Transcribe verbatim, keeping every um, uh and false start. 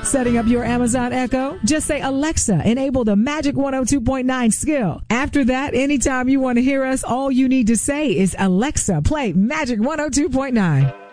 Setting up your Amazon Echo? Just say, Alexa, enable the Magic one oh two point nine skill. After that, anytime you want to hear us, all you need to say is, Alexa, play Magic one oh two point nine.